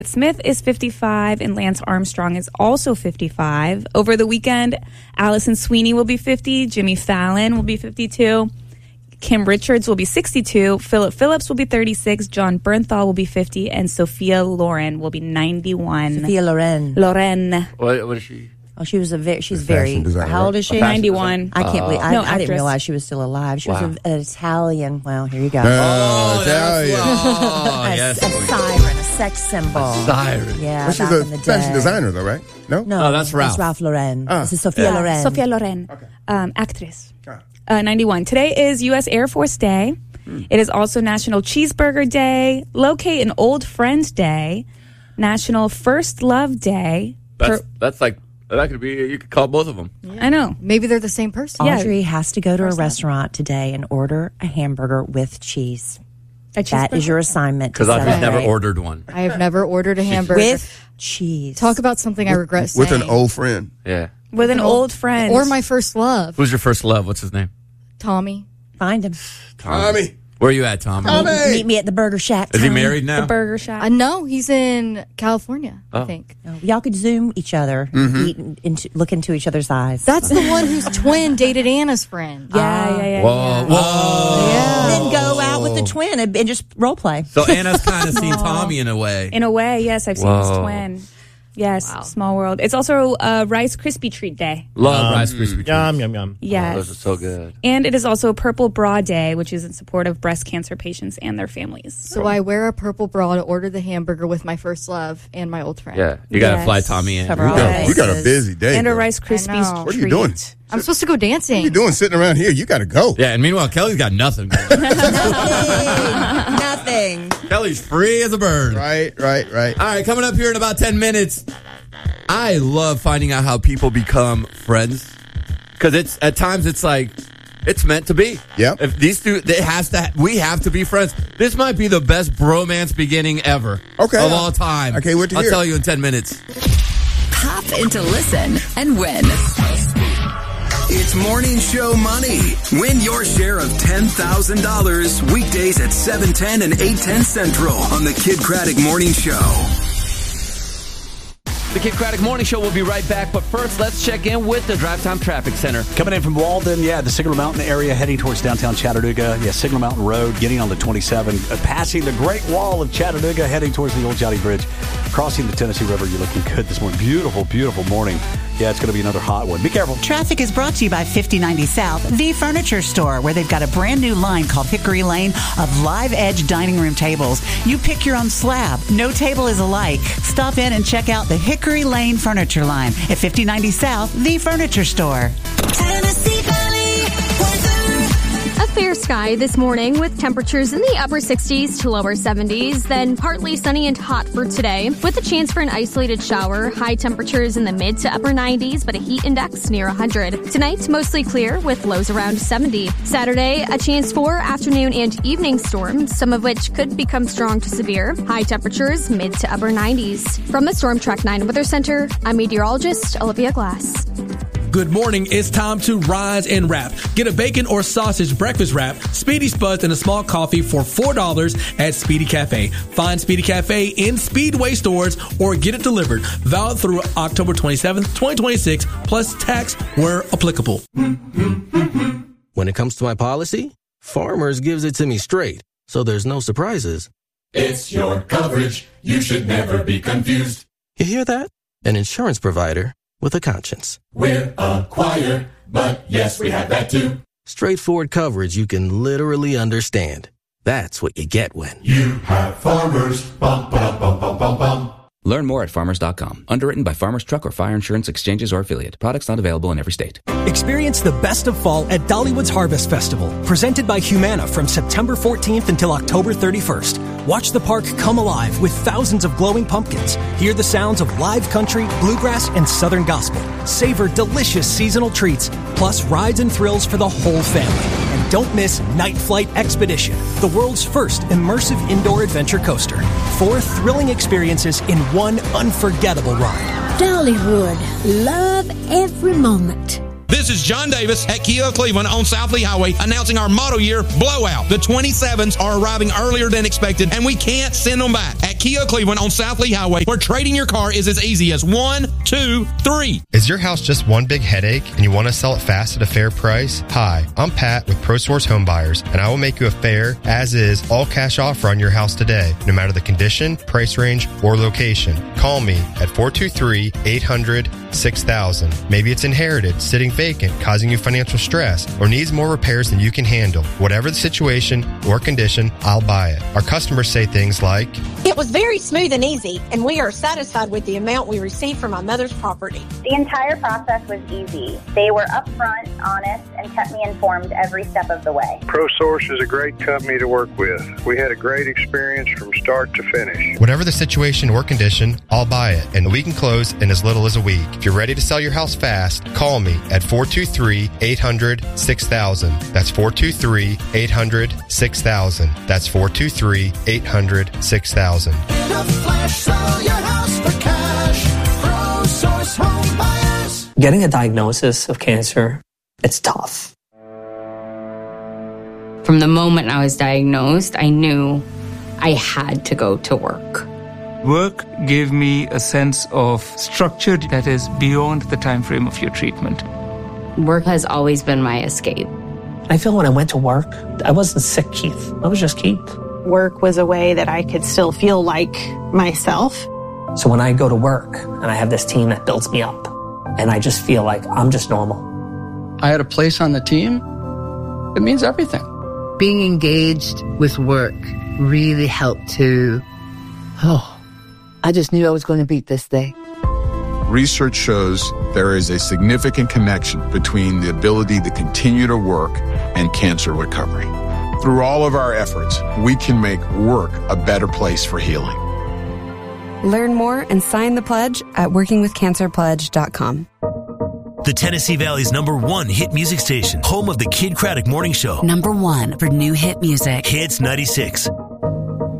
Smith is 55, and Lance Armstrong is also 55. Over the weekend, Allison Sweeney will be 50, Jimmy Fallon will be 52, Kim Richards will be 62, Philip Phillips will be 36, John Bernthal will be 50, and Sophia Loren will be 91. Sophia Loren. What is she? Oh, she's very. Designer, how old is she? 91. I can't believe. I didn't realize she was still alive. She was an Italian. Well, here you go. Italian. A siren, a sex symbol. A siren. Yeah, Well, she's back in the a day. fashion designer, though, right? No? No, that's Ralph. That's Ralph Lauren. This is Sophia Loren. Sophia Loren, actress. 91. Today is U.S. Air Force Day. It is also National Cheeseburger Day, Locate an Old Friend Day, National First Love Day. That's like, that could be, you could call both of them. I know. Maybe they're the same person. Audrey has to go to a restaurant today and order a hamburger with cheese. That is your assignment. Because I've never ordered one. I have never ordered a hamburger. With cheese. Talk about something I regret saying. With an old friend. Yeah. With an old friend. Or my first love. Who's your first love? What's his name? Tommy. Find him. Tommy. Where are you at, Tommy? Meet me at the Burger Shack. Is he Tommy. married now? The Burger Shack. No, he's in California, I think. Oh, y'all could Zoom each other, look into each other's eyes. That's the one whose twin dated Anna's friend. Yeah. Whoa. Yeah. Then go out with the twin and just role play. So Anna's kind of seen Tommy in a way. In a way, yes, I've seen his twin. Yes, small world. It's also Rice Krispie Treat Day. Love Rice Krispie treats. Yum. Yes. Oh, those are so good. And it is also Purple Bra Day, which is in support of breast cancer patients and their families. So I wear a purple bra to order the hamburger with my first love and my old friend. Yeah, you got to fly Tommy in. Cover all You got a busy day. And a girl. Rice Krispies I know. What are you doing? I'm supposed to go dancing. What are you doing sitting around here? You got to go. Yeah, and meanwhile, Kelly's got nothing. Nothing. Kelly's free as a bird. Right. All right, coming up here in about 10 minutes, I love finding out how people become friends. Because at times it's like, it's meant to be. Yep. If these two, we have to be friends. This might be the best bromance beginning ever. Okay. Of all time. I can't wait to hear. I'll tell you in 10 minutes. Pop into Listen and win. It's Morning Show Money. Win your share of $10,000 weekdays at 7:10 and 8:10 Central on the Kid Craddock Morning Show. The Kid Craddock Morning Show will be right back, but first, let's check in with the Drive Time Traffic Center. Coming in from Walden, the Signal Mountain area, heading towards downtown Chattanooga. Signal Mountain Road, getting on the 27, passing the Great Wall of Chattanooga, heading towards the Old Johnny Bridge. Crossing the Tennessee River, you're looking good this morning. Beautiful, beautiful morning. It's going to be another hot one. Be careful. Traffic is brought to you by 5090 South, the furniture store, where they've got a brand new line called Hickory Lane of live edge dining room tables. You pick your own slab. No table is alike. Stop in and check out the Hickory Lane furniture line at 5090 South, the furniture store. Tennessee Valley weather. A fair sky this morning with temperatures in the upper 60s to lower 70s, then partly sunny and hot for today with a chance for an isolated shower. High temperatures in the mid to upper 90s, but a heat index near 100. Tonight, mostly clear with lows around 70. Saturday, a chance for afternoon and evening storms, some of which could become strong to severe. High temperatures mid to upper 90s. From the Storm Track 9 Weather Center, I'm meteorologist Olivia Glass. Good morning. It's time to rise and wrap. Get a bacon or sausage breakfast wrap, Speedy Spuds, and a small coffee for $4 at Speedy Cafe. Find Speedy Cafe in Speedway stores or get it delivered. Valid through October 27th, 2026, plus tax where applicable. When it comes to my policy, Farmers gives it to me straight, so there's no surprises. It's your coverage. You should never be confused. You hear that? An insurance provider with a conscience. We're a choir, but yes, we have that too. Straightforward coverage you can literally understand. That's what you get when you have Farmers. Bum, ba, bum, bum, bum, bum. Learn more at farmers.com. Underwritten by Farmers Truck or Fire Insurance Exchanges or Affiliate. Products not available in every state. Experience the best of fall at Dollywood's Harvest Festival, presented by Humana from September 14th until October 31st. Watch the park come alive with thousands of glowing pumpkins. Hear the sounds of live country, bluegrass, and southern gospel. Savor delicious seasonal treats, plus rides and thrills for the whole family. And don't miss Night Flight Expedition, the world's first immersive indoor adventure coaster. 4 thrilling experiences in one unforgettable ride. Dollywood. Love every moment. This is John Davis at Kia of Cleveland on South Lee Highway announcing our model year blowout. The 27s are arriving earlier than expected, and we can't send them back. At Kia of Cleveland on South Lee Highway, where trading your car is as easy as 1, 2, 3. Is your house just one big headache and you want to sell it fast at a fair price? Hi, I'm Pat with ProSource Home Buyers, and I will make you a fair, as-is, all-cash offer on your house today, no matter the condition, price range, or location. Call me at 423-800-6000. Maybe it's inherited, sitting vacant, causing you financial stress, or needs more repairs than you can handle. Whatever the situation or condition, I'll buy it. Our customers say things like, "It was very smooth and easy, and we are satisfied with the amount we received from my mother's property." The entire process was easy. They were upfront, honest, and kept me informed every step of the way. ProSource is a great company to work with. We had a great experience from start to finish. Whatever the situation or condition, I'll buy it, and we can close in as little as a week. If you're ready to sell your house fast, call me at 423-800-6000. That's 423-800-6000. That's 423-800-6000. In a flash, sell your house for cash. ProSource Home Buyers. Getting a diagnosis of cancer, it's tough. From the moment I was diagnosed, I knew I had to go to work. Work gave me a sense of structure that is beyond the time frame of your treatment. Work has always been my escape. I feel when I went to work, I wasn't sick, Keith. I was just Keith. Work was a way that I could still feel like myself. So when I go to work and I have this team that builds me up, and I just feel like I'm just normal. I had a place on the team. It means everything. Being engaged with work really helped to, I just knew I was going to beat this day. Research shows there is a significant connection between the ability to continue to work and cancer recovery. Through all of our efforts, we can make work a better place for healing. Learn more and sign the pledge at workingwithcancerpledge.com. The Tennessee Valley's #1 hit music station, home of the Kid Craddock Morning Show. #1 for new hit music. Hits 96.